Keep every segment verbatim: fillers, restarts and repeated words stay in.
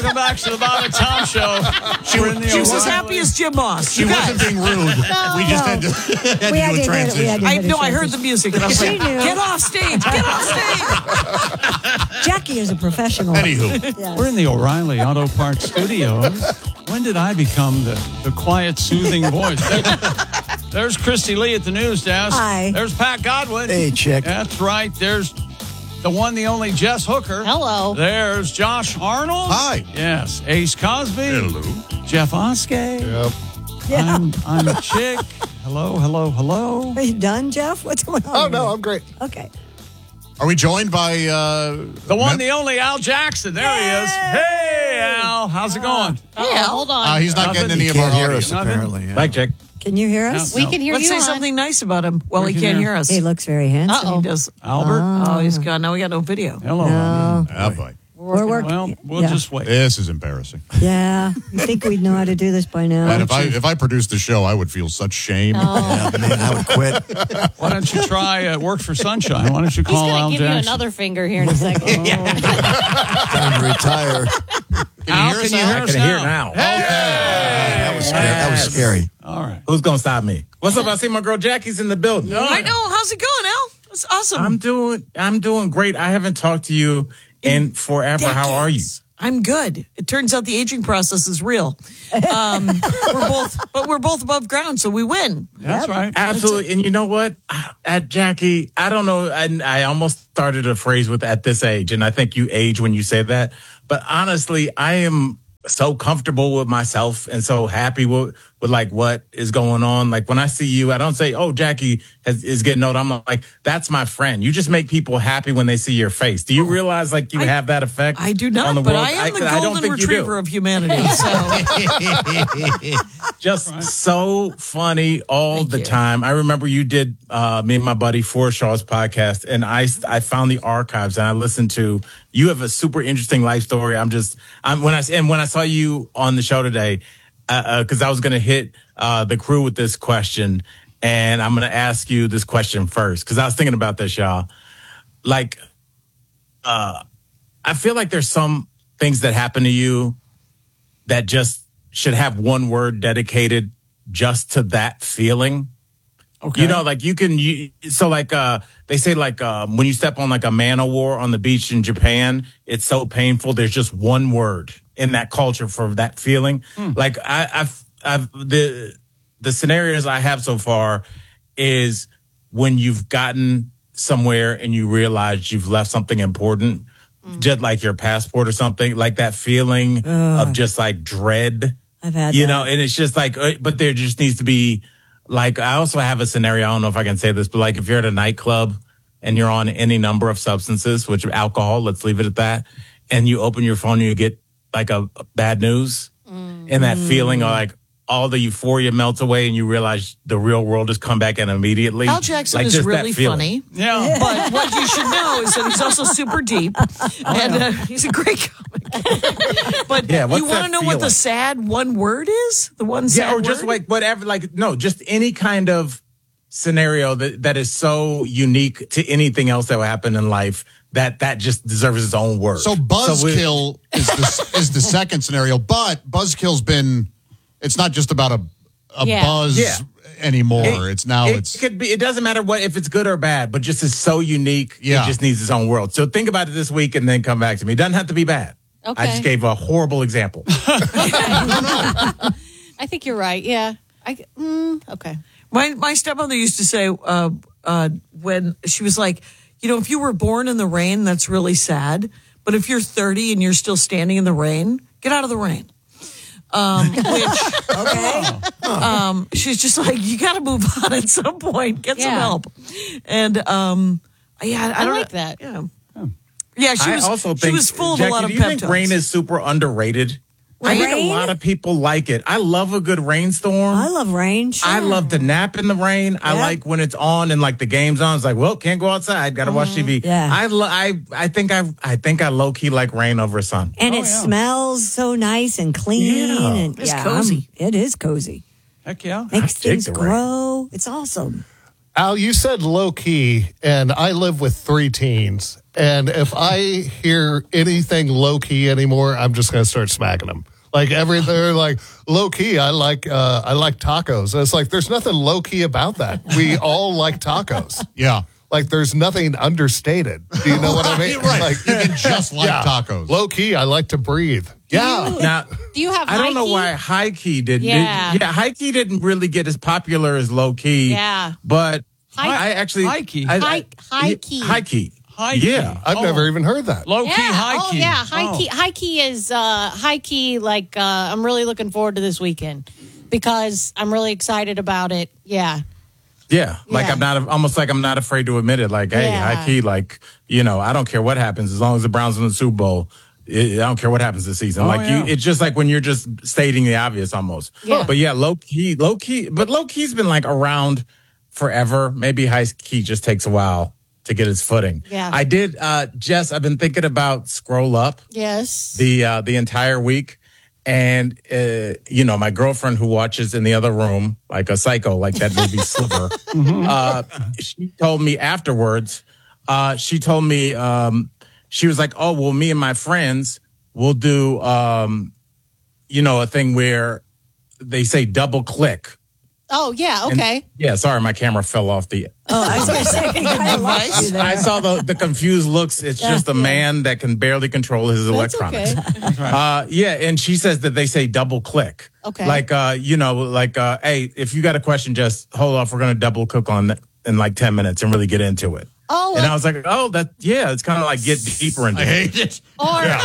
welcome back to the Bob and Tom Show. She, was, she was as happy as Jim Moss. She wasn't being rude. No, we just no. had to, had we to had do a to transition. I, no, I heard the music and I was like, get off stage, get off stage. Jackie is a professional. Anywho. Yes. We're in the O'Reilly Auto Parts studios. When did I become the, the quiet, soothing voice? There, there's Christy Lee at the news desk. Hi. There's Pat Godwin. Hey, chick. That's right. There's the one, the only Jess Hooker. Hello. There's Josh Arnold. Hi. Yes. Ace Cosby. Hello. Jeff Oskey. Yep. Yeah. I'm, I'm a chick. Hello, hello, hello. Are you done, Jeff? What's going on? Oh, no, I'm great. Okay. Are we joined by uh, The one, the only Al Jackson. There he is. Hey, Al. How's it going? Yeah, hold on. Uh, he's not Nothing. getting any He of our can't hear audio. us, apparently. Yeah. Mike check. Can you hear us? we can hear Let's you say on. something nice about him. Well, We he can can't hear. hear us. He looks very handsome. He does. Albert. Oh, he's gone. Now we got no video. Hello. No. Ah, boy. We're working. Well, we'll yeah. just wait. This is embarrassing. Yeah. You think we'd know how to do this by now? And if I if I produced the show, I would feel such shame. Yeah, man, I would quit. Why don't you try uh, Work for Sunshine? Why don't you He's call going Al to give Jackson? you another finger here in a second. Time to retire. Can you Al, hear can us you now? hear I us can now? hear now. That was scary. That was scary. All right. Who's gonna stop me? What's up? I see my girl Jackie's in the building. I know. How's it going, Al? It's awesome. I'm doing. I'm doing great. I haven't talked to you in forever. How are you? Decades. I'm good. It turns out the aging process is real. Um, we're both, but we're both above ground, so we win. That's right. Absolutely. And you know what? At Jackie, I don't know. I, I almost started a phrase with "at this age," and I think you age when you say that. But honestly, I am so comfortable with myself and so happy with, with like what is going on. Like when I see you, I don't say, "Oh, Jackie has, is getting old." I'm like, "That's my friend." You just make people happy when they see your face. Do you realize like you I- have that effect? I do on not, the but world? I am the I don't golden think you do. retriever of humanity. So Just so funny all Thank the you. time. I remember you did uh, me and my buddy Forshaw's podcast, and I I found the archives and I listened to. You have a super interesting life story. I'm just I'm when I and when I saw you on the show today, because uh, uh, I was going to hit uh, the crew with this question, and I'm going to ask you this question first because I was thinking about this, y'all. Like, uh, I feel like there's some things that happen to you that just should have one word dedicated just to that feeling. Okay. You know, like you can, you, so like, uh, they say like, uh, when you step on like a man o' war on the beach in Japan, it's so painful. There's just one word in that culture for that feeling. Hmm. Like I, I've, I've, the, the scenarios I have so far is when you've gotten somewhere and you realize you've left something important, Mm. just like your passport or something, like that feeling Ugh. of just like dread. I've had You that. know, and it's just like, uh, but there just needs to be, like, I also have a scenario. I don't know if I can say this, but like if you're at a nightclub and you're on any number of substances, which alcohol, let's leave it at that, and you open your phone and you get like a, a bad news, and that feeling of like all the euphoria melts away and you realize the real world has come back in immediately. Al Jackson Like, is just that really feeling. funny. Yeah. But what you should know is that he's also super deep, and uh, he's a great comic. But Yeah, what's you want to that know what the feeling? sad one word is? The one sad Yeah, or just word? like whatever, like, no, just any kind of scenario that, that is so unique to anything else that will happen in life that that just deserves its own word. So we- buzzkill is the is the second scenario, but buzzkill's been. It's not just about a a Yeah. buzz Yeah. anymore. it's now it it's could be. It doesn't matter what if it's good or bad, but just is so unique. Yeah. It just needs its own world. So think about it this week and then come back to me. It doesn't have to be bad. Okay. I just gave a horrible example. I think you're right. Yeah. I, mm, okay. My my stepmother used to say uh, uh, when she was like, you know, if you were born in the rain, that's really sad. But if you're thirty and you're still standing in the rain, get out of the rain. Um, which Okay. um, she's just like, you got to move on at some point, get some Yeah. help. And um, yeah, I, I don't like know. that. Yeah, yeah. She I was also she think was full of Jackie, a lot of do you pep think talks. rain is super underrated? I think Rain? a lot of people like it. I love a good rainstorm. I love rain. Sure. I love to nap in the rain. I Yeah. like when it's on and like the game's on. It's like, well, can't go outside. Got to watch T V. Yeah. I, lo- I I think I I think I low key like rain over sun. And Oh, it yeah. smells so nice and clean. Yeah. and It's yeah, cozy. I'm- It is cozy. Heck yeah. Makes dig things the rain. grow. It's awesome. Al, you said low key, and I live with three teens, And if I hear anything low key anymore, I'm just going to start smacking them. Like every, they're like low key. I like, uh, I like tacos. And it's like there's nothing low key about that. We all like tacos. Yeah. Like there's nothing understated. Do you know what I mean? Right. Like You can just like tacos. Low key. I like to breathe. Yeah. Now, Do you have I don't know high-key? why high key did. Yeah. did- yeah, high key didn't really get as popular as low key. Yeah. but High- I actually high key. I- High- I- high key. high key, High key. yeah. I've Oh. never even heard that. Low Yeah. key, high oh, key. yeah. High Oh. key. High key is uh, high key. Like uh, I'm really looking forward to this weekend because I'm really excited about it. Yeah. Yeah, like Yeah. I'm not almost like I'm not afraid to admit it. Like, hey, Yeah. high key, like you know, I don't care what happens as long as the Browns win the Super Bowl. It, I don't care what happens this season. Oh, like yeah. you, it's just like when you're just stating the obvious almost. Yeah. But yeah, low key, low key, but low key's been like around forever. Maybe high key just takes a while to get its footing. Yeah. I did, uh, Jess. I've been thinking about Scroll Up Yes. the uh, the entire week. And, uh, you know, my girlfriend who watches in the other room, like a psycho, like that movie Sliver, uh, she told me afterwards, uh, she told me, um, she was like, oh, well, me and my friends will do, um, you know, a thing where they say double click. Oh yeah. And- Okay. yeah, sorry, my camera fell off the. Oh, I was going to say, I think I lost you there. I saw the, the confused looks. It's just a man that can barely control his That's electronics. okay. Uh, yeah, and she says that they say double click. Okay. Like, uh, you know, like, uh, hey, if you got a question, just hold off. We're going to double click on it in like ten minutes and really get into it. Oh, And I was like, oh, that, yeah, it's kind of like get deeper into I it. hate it. Or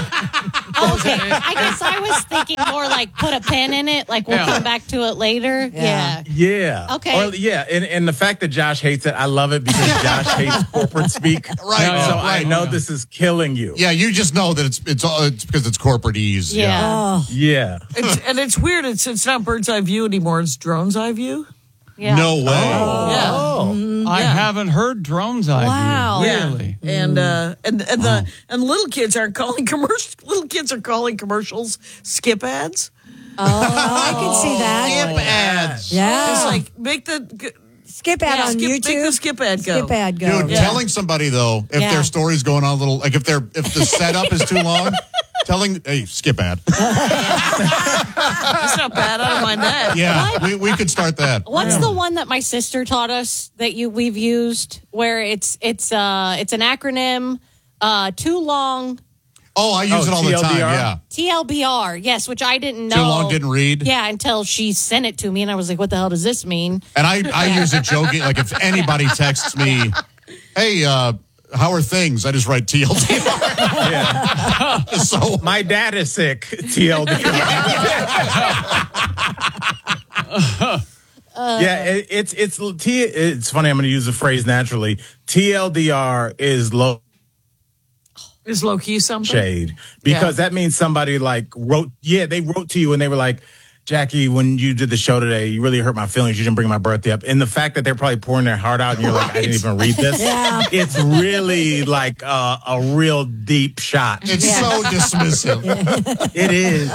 okay, I guess I was thinking more like put a pin in it, like we'll Yeah. come back to it later. Yeah. Yeah. Okay. Or, yeah. And, and the fact that Josh hates it, I love it because Josh hates corporate speak. Right, So right. I know this is killing you. Yeah, you just know that it's it's all it's because it's corporate ease. Yeah. Oh, Yeah. It's, and it's weird. It's it's not bird's eye view anymore. It's drone's eye view. Yeah. No way. Yeah. I Yeah. haven't heard drones eye Wow. view. Yeah. Really? And uh and and the and little kids aren't calling commercial little kids are calling commercials skip ads. oh, I can see that. Skip ads. Yeah. It's like make the skip ad yeah, on skip, YouTube. make the skip ad go. Skip ad go. Dude, Yeah. telling somebody though, if Yeah. their story's going on a little, like if they're if the setup is too long, telling hey skip ad. That's not bad. I don't mind that. Yeah, we, we could start that. What's the one that my sister taught us that you we've used where it's it's uh it's an acronym uh too long Oh, I use Oh, it all the time. T L D R? Yeah, T L B R, yes, which I didn't know. too long didn't read. Yeah, until she sent it to me and I was like, what the hell does this mean? And I I use it joking. Like if anybody texts me, hey, uh, how are things? I just write T L D R. Yeah. So My dad is sick. T L D R. yeah, it, it's it's T. It's funny. I'm going to use the phrase naturally. T L D R is low Is low key something? shade because that means somebody like wrote. Yeah, they wrote to you and they were like, Jackie, when you did the show today, you really hurt my feelings. You didn't bring my birthday up. And the fact that they're probably pouring their heart out and you're like, I didn't even read this. Yeah. It's really like a, a real deep shot. it's so dismissive. It is.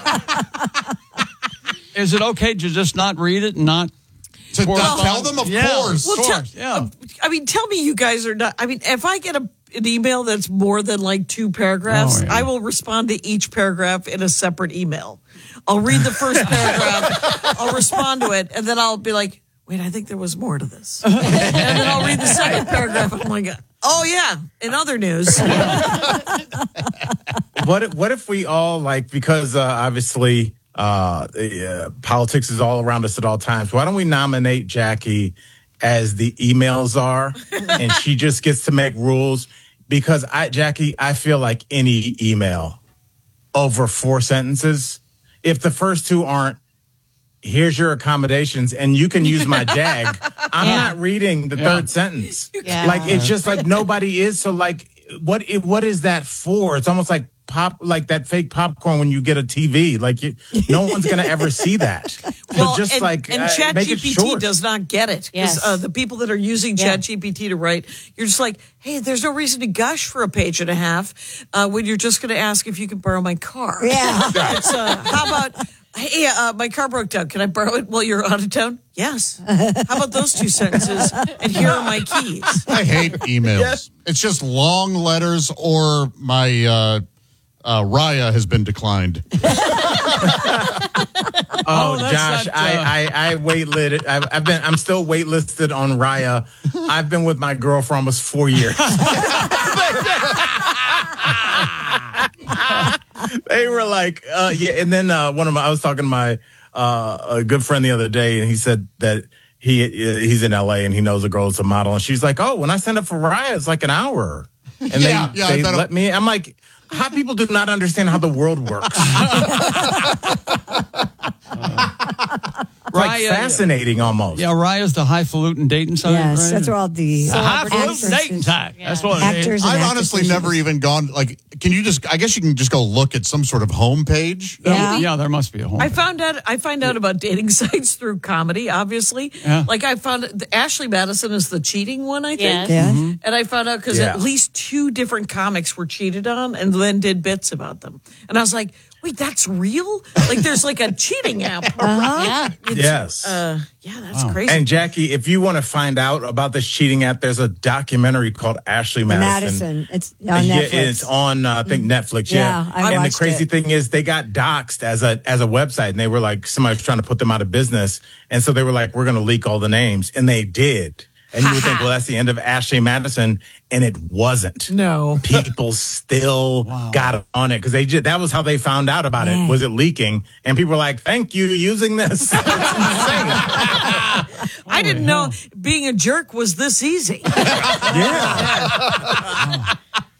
Is it okay to just not read it and not? To Well, tell them, of yeah. course. Well, tell- Yeah. I mean, tell me you guys are not. I mean, if I get a, an email that's more than like two paragraphs, Oh, yeah. I will respond to each paragraph in a separate email. I'll read the first paragraph, I'll respond to it, and then I'll be like, wait, I think there was more to this. And then I'll read the second paragraph. I'm like, oh, yeah, in other news. what if, what if we all like because uh, obviously uh, uh, politics is all around us at all times. Why don't we nominate Jackie as the email czar, and she just gets to make rules? Because I, Jackie, I feel like any email over four sentences, if the first two aren't, here's your accommodations, and you can use my jag. I'm Yeah. not reading the third sentence. Yeah. Like it's just like nobody is. So like, what? What is that for? It's almost like pop, like that fake popcorn when you get a T V. Like you, no one's gonna ever see that. So Well, just and, like and uh, make it ChatGPT short. does not get it. 'Cause, Yes. uh, the people that are using Yeah. ChatGPT to write, you're just like, hey, there's no reason to gush for a page and a half uh, when you're just going to ask if you can borrow my car. Yeah. It's, uh, how about Hey, uh, my car broke down. Can I borrow it while you're out of town? Yes. How about those two sentences? And here are my keys. I hate emails. Yes. It's just long letters or my uh, uh, Raya has been declined. Oh, that's Josh, not, uh, I, I, I waitlisted. I've, I've been, I'm still waitlisted on Raya. I've been with my girl for almost four years. They were like, uh, yeah. And then uh, one of my, I was talking to my uh, a good friend the other day, and he said that he he's in L A and he knows a girl that's a model, and she's like, oh, when I send up for Raya, it's like an hour, and Yeah, they, yeah, I they bet let me. I'm like, how people do not understand how the world works. Like Raya- fascinating almost. Yeah, Raya's the highfalutin dating site. Yes, right? that's where all the The highfalutin actresses- dating site. That's what it is. actors and I've honestly actresses. never even gone, like, can you just, I guess you can just go look at some sort of homepage. Yeah. Yeah, there must be a home. I found out. I find out about dating sites through comedy. Obviously, Yeah. like I found the Ashley Madison is the cheating one. I think. Yes. Yeah. And I found out because Yeah. at least two different comics were cheated on and then did bits about them. And I was like, wait, that's real? Like there's like a cheating app. Yeah. Yes. Uh, yeah, that's crazy. And Jackie, if you want to find out about this cheating app, there's a documentary called Ashley Madison. Madison. It's on Yeah, Netflix. it's on uh, I think Netflix. Yeah, Yeah, I and the watched crazy it. thing is they got doxxed as a as a website, and they were like somebody was trying to put them out of business, and so they were like, we're going to leak all the names, and they did. And you would think, well, that's the end of Ashley Madison, and it wasn't. no. People still got on it because they just, that was how they found out about Yeah. it. Was it leaking? And people were like, "Thank you using this." It's insane. I didn't know being a jerk was this easy. Yeah.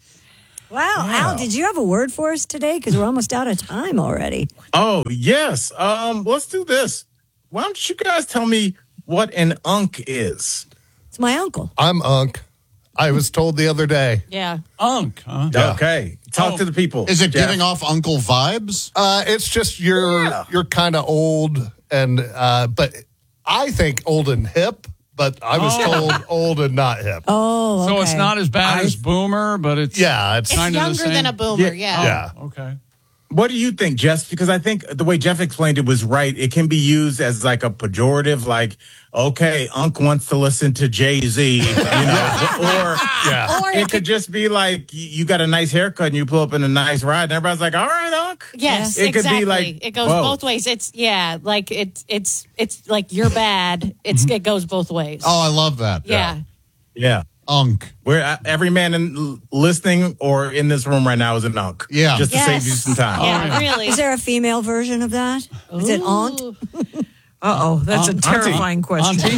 Wow, Al, did you have a word for us today? Because we're almost out of time already. Oh yes. Um. Let's do this. Why don't you guys tell me what an unk is? It's my uncle. I'm Unk. I was told the other day. Yeah. Unk, huh? Yeah. Okay. Talk Oh. to the people. Is it Jeff. giving off uncle vibes? Uh, it's just you're Yeah. you're kind of old, and uh, but I think old and hip. But I was Oh. told old and not hip. Oh, okay. So it's not as bad I- as Boomer, but it's Yeah, it's It's Kind of the younger same. than a boomer. Yeah. Yeah. yeah. okay. What do you think, Jess? Because I think the way Jeff explained it was right. It can be used as like a pejorative, like, okay, Unk wants to listen to Jay-Z, you know, or Yeah. Or it could just be like you you got a nice haircut and you pull up in a nice ride, and everybody's like, all right, Unk. Yes, It could be exactly. like it goes both. both ways. It's yeah, like it's it's it's like you're bad. It's it goes both ways. Oh, I love that. yeah. Yeah. Unk. Where uh, every man in, listening or in this room right now is an Unk. Yeah. Just to Yes. save you some time. Yeah, really. Is there a female version of that? Is it aunt? Ooh, Uh oh, that's a Auntie. terrifying question. Auntie?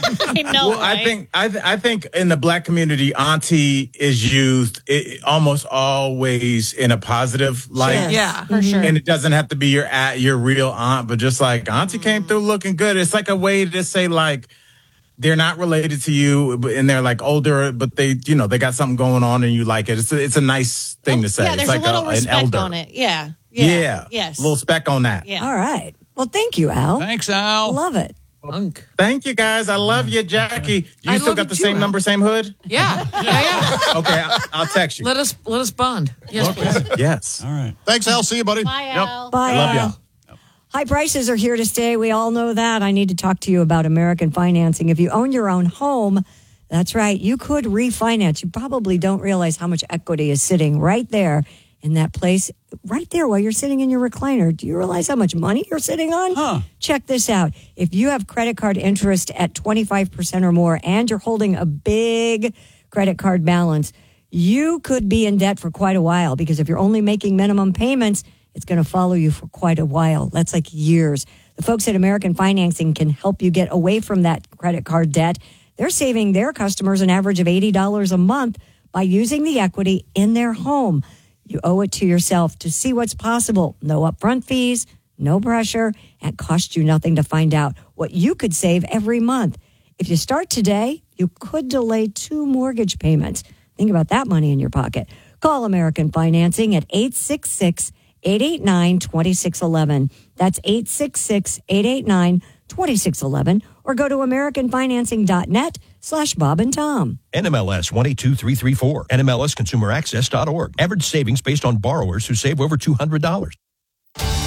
I know. Well, I right? think I, th- I think in the black community, auntie is used it, almost always in a positive light. Sure. Yeah. for sure. And it doesn't have to be your at your real aunt, but just like auntie came through looking good. It's like a way to say like they're not related to you, but- and they're like older, but they you know they got something going on and you like it. It's a, it's a nice thing to say. Yeah, it's there's like a little an respect elder. on it. Yeah. Yeah. Yeah. Yes. A little speck on that. Yeah. All right. Well, thank you, Al. Thanks, Al. Love it. Unk. Thank you guys. I love you, Jackie. You I still love got you the too, same Al. number, same hood? Yeah. Yeah. Yeah. Okay, I'll, I'll text you. Let us let us bond. Yes, please. Yes. All right. Thanks, Al. See you, buddy. Bye, Al. Bye, Love Al. ya. High prices are here to stay. We all know that. I need to talk to you about American financing. If you own your own home, that's right, you could refinance. You probably don't realize how much equity is sitting right there in that place, right there while you're sitting in your recliner. Do you realize how much money you're sitting on? Huh. Check this out. If you have credit card interest at twenty-five percent or more and you're holding a big credit card balance, you could be in debt for quite a while because if you're only making minimum payments, it's going to follow you for quite a while. That's like years. The folks at American Financing can help you get away from that credit card debt. They're saving their customers an average of eighty dollars a month by using the equity in their home. You owe it to yourself to see what's possible. No upfront fees, no pressure, and cost you nothing to find out what you could save every month. If you start today, you could delay two mortgage payments. Think about that money in your pocket. Call American Financing at eight six six, eight eight nine, two six one one. That's eight six six, eight eight nine, two six one one. Or go to american financing dot net slash Bob and Tom. N M L S one eight two three three four. N M L S consumer access dot org. Average savings based on borrowers who save over two hundred dollars.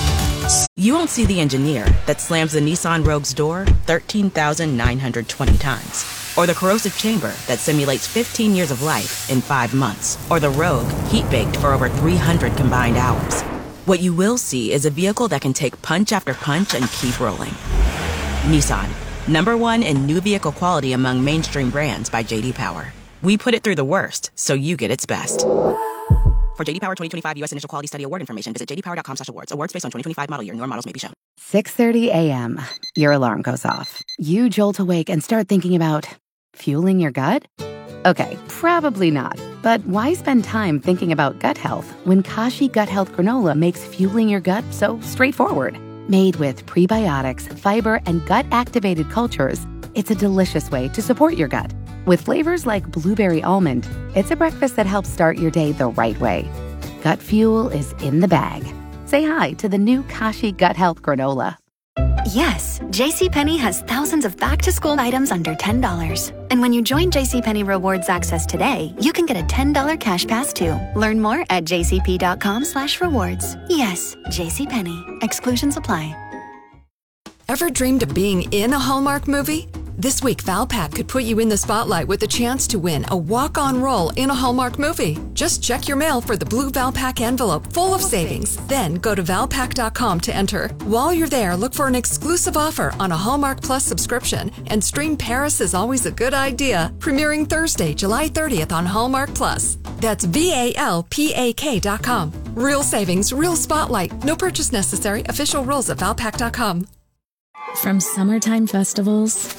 performance. You won't see the engineer that slams the Nissan Rogue's door thirteen thousand nine hundred twenty times. Or the corrosive chamber that simulates fifteen years of life in five months. Or the Rogue heat-baked for over three hundred combined hours. What you will see is a vehicle that can take punch after punch and keep rolling. Nissan, number one in new vehicle quality among mainstream brands by J D Power. We put it through the worst, so you get its best. For J D Power twenty twenty-five U S Initial Quality Study Award information, visit j d power dot com slash awards. Awards based on twenty twenty-five model year. Newer models may be shown. six thirty a.m. Your alarm goes off. You jolt awake and start thinking about fueling your gut? Okay, probably not. But why spend time thinking about gut health when Kashi Gut Health Granola makes fueling your gut so straightforward? Made with prebiotics, fiber, and gut-activated cultures, it's a delicious way to support your gut. With flavors like blueberry almond, it's a breakfast that helps start your day the right way. Gut fuel is in the bag. Say hi to the new Kashi Gut Health Granola. Yes, JCPenney has thousands of back-to-school items under ten dollars. And when you join JCPenney Rewards Access today, you can get a ten dollars cash pass too. Learn more at jcp.com slash rewards. Yes, JCPenney. Exclusions apply. Ever dreamed of being in a Hallmark movie? This week, Valpak could put you in the spotlight with a chance to win a walk-on role in a Hallmark movie. Just check your mail for the blue Valpak envelope full of savings. Then go to valpak dot com to enter. While you're there, look for an exclusive offer on a Hallmark Plus subscription and stream Paris is Always a Good Idea, premiering Thursday, July thirtieth on Hallmark Plus. That's V A L P A K dot com. Real savings, real spotlight. No purchase necessary. Official rules at valpak dot com. From summertime festivals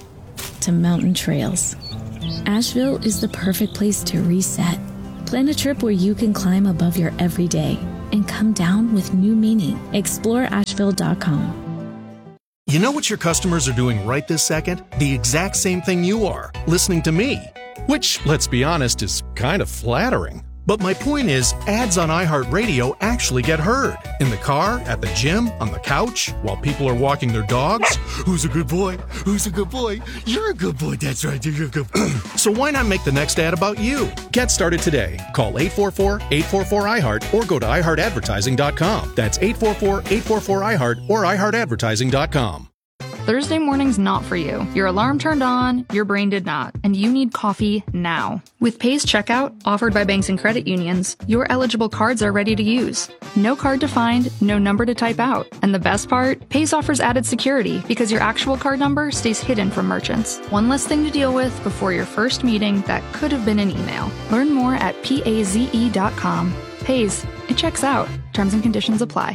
to mountain trails, Asheville is the perfect place to reset. Plan a trip where you can climb above your everyday and come down with new meaning. explore asheville dot com. You know what your customers are doing right this second? The exact same thing you are, listening to me. Which, let's be honest, is kind of flattering. But my point is, ads on iHeartRadio actually get heard. In the car, at the gym, on the couch, while people are walking their dogs. Who's a good boy? Who's a good boy? You're a good boy, that's right, you're a good boy. So why not make the next ad about you? Get started today. Call eight four four, eight four four, I heart or go to i heart advertising dot com. That's eight four four, eight four four, I heart or i heart advertising dot com. Thursday morning's not for you. Your alarm turned on, your brain did not, and you need coffee now. With Pay's Checkout, offered by banks and credit unions, your eligible cards are ready to use. No card to find, no number to type out. And the best part, Pay's offers added security because your actual card number stays hidden from merchants. One less thing to deal with before your first meeting that could have been an email. Learn more at paze dot com. Pay's, it checks out. Terms and conditions apply.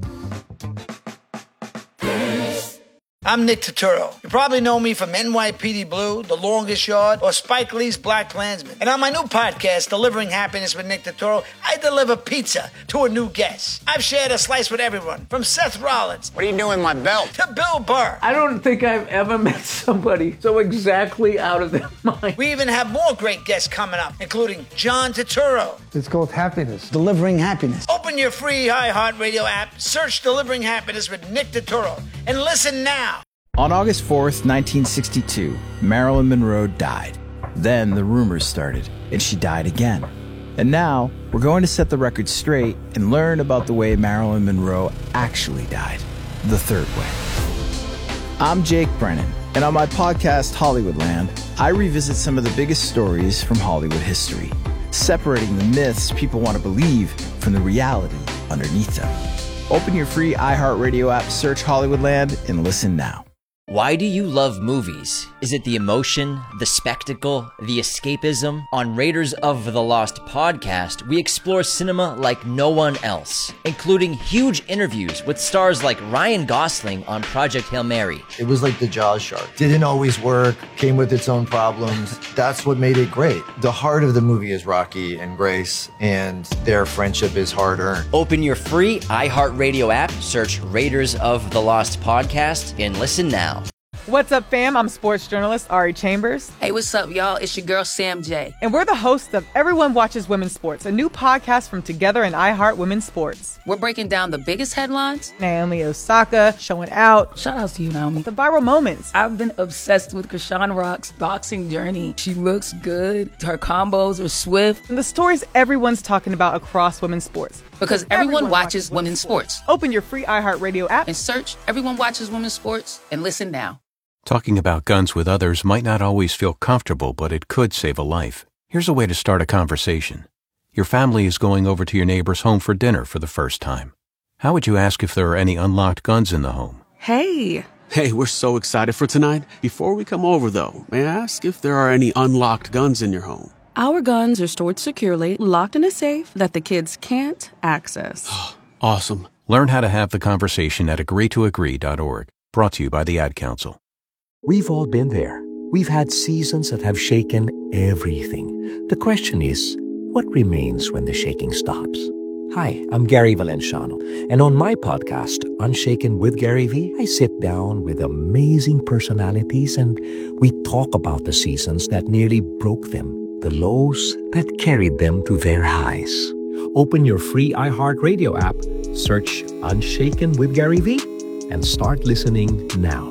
I'm Nick Turturro. You probably know me from N Y P D Blue, The Longest Yard, or Spike Lee's Black Klansman. And on my new podcast, Delivering Happiness with Nick Turturro, I deliver pizza to a new guest. I've shared a slice with everyone, from Seth Rollins. What are you doing with my belt? To Bill Burr. I don't think I've ever met somebody so exactly out of their mind. We even have more great guests coming up, including John Turturro. It's called Happiness. Delivering Happiness. Open your free iHeartRadio app, search Delivering Happiness with Nick Turturro, and listen now. On August fourth, nineteen sixty-two, Marilyn Monroe died. Then the rumors started, and she died again. And now, we're going to set the record straight and learn about the way Marilyn Monroe actually died, the third way. I'm Jake Brennan, and on my podcast, Hollywoodland, I revisit some of the biggest stories from Hollywood history, separating the myths people want to believe from the reality underneath them. Open your free iHeartRadio app, search Hollywoodland, and listen now. Why do you love movies? Is it the emotion, the spectacle, the escapism? On Raiders of the Lost podcast, we explore cinema like no one else, including huge interviews with stars like Ryan Gosling on Project Hail Mary. It was like the Jaws shark. Didn't always work, came with its own problems. That's what made it great. The heart of the movie is Rocky and Grace, and their friendship is hard-earned. Open your free iHeartRadio app, search Raiders of the Lost podcast, and listen now. What's up, fam? I'm sports journalist Ari Chambers. Hey, what's up, y'all? It's your girl, Sam J. And we're the hosts of Everyone Watches Women's Sports, a new podcast from Together and iHeart Women's Sports. We're breaking down the biggest headlines. Naomi Osaka showing out. Shout out to you, Naomi. The viral moments. I've been obsessed with Krishan Rock's boxing journey. She looks good. Her combos are swift. And the stories everyone's talking about across women's sports. Because everyone, everyone watches, watches women's sports. sports. Open your free iHeartRadio app and search Everyone Watches Women's Sports and listen now. Talking about guns with others might not always feel comfortable, but it could save a life. Here's a way to start a conversation. Your family is going over to your neighbor's home for dinner for the first time. How would you ask if there are any unlocked guns in the home? Hey. Hey, we're so excited for tonight. Before we come over, though, may I ask if there are any unlocked guns in your home? Our guns are stored securely, locked in a safe that the kids can't access. Awesome. Learn how to have the conversation at agree to agree dot org. Brought to you by the Ad Council. We've all been there. We've had seasons that have shaken everything. The question is, what remains when the shaking stops? Hi, I'm Gary Valenciano, and on my podcast, Unshaken with Gary V, I sit down with amazing personalities and we talk about the seasons that nearly broke them, the lows that carried them to their highs. Open your free iHeartRadio app, search Unshaken with Gary V, and start listening now.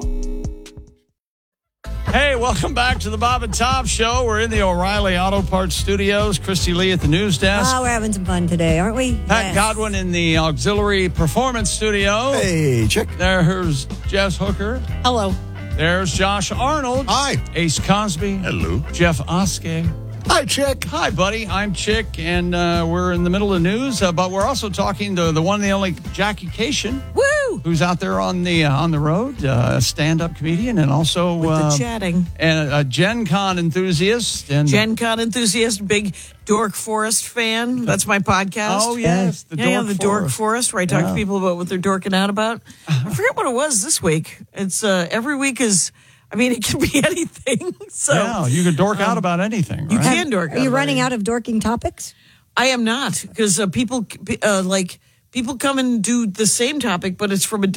Hey, welcome back to the Bob and Tom Show. We're in the O'Reilly Auto Parts Studios. Christy Lee at the news desk. Oh, we're having some fun today, aren't we? Pat yes. Godwin in the Auxiliary Performance Studio. Hey, chick. There's Jess Hooker. Hello. There's Josh Arnold. Hi. Ace Cosby. Hello. Jeff Oskey. Hi, Chick. Hi, buddy. I'm Chick, and uh, we're in the middle of news, uh, but we're also talking to the one and the only Jackie Cation. Woo! Who's out there on the uh, on the road, uh, a stand-up comedian, and also With uh, the chatting. and a, a Gen Con enthusiast. And Gen Con enthusiast, big Dork Forest fan. That's my podcast. Oh, yes, the yeah, Dork yeah, the Dork Forest. Forest, where I talk Yeah. to people about what they're dorking out about. I forget what it was this week. It's uh, every week is. I mean, it can be anything. So yeah, you can dork um, out about anything. Right? You can dork. Are out you about running anything. out of dorking topics? I am not, because uh, people uh, like people come and do the same topic, but it's from a